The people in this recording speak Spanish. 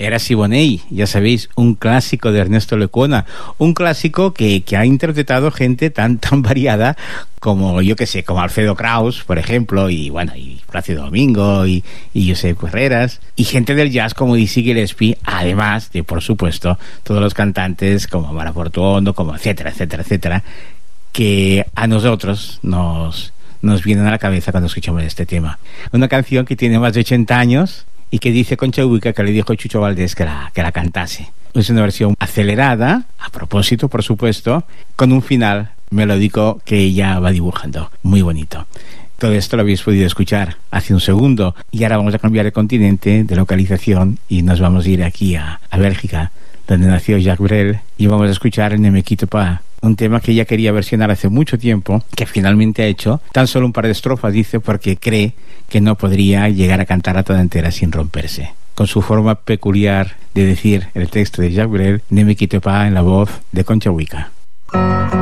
Era Siboney, ya sabéis, un clásico de Ernesto Lecuona, un clásico que ha interpretado gente tan variada como, yo que sé, como Alfredo Kraus, por ejemplo, y bueno, y Plácido Domingo, y Josep Herreras, y gente del jazz como Dizzy Gillespie, además de, por supuesto, todos los cantantes como Mara Portuondo, como etcétera, que a nosotros nos vienen a la cabeza cuando escuchamos este tema. Una canción que tiene más de 80 años y que dice Concha Huica que le dijo Chucho Valdés que la cantase. Es una versión acelerada, a propósito, por supuesto, con un final melódico que ella va dibujando. Muy bonito. Todo esto lo habéis podido escuchar hace un segundo. Y ahora vamos a cambiar de continente, de localización, y nos vamos a ir aquí a Bélgica, donde nació Jacques Brel, y vamos a escuchar Ne me quitte pas, un tema que ella quería versionar hace mucho tiempo, que finalmente ha hecho tan solo un par de estrofas, dice, porque cree que no podría llegar a cantarla toda entera sin romperse. Con su forma peculiar de decir el texto de Jacques Brel, Ne me quitte pas, en la voz de Concha Huica.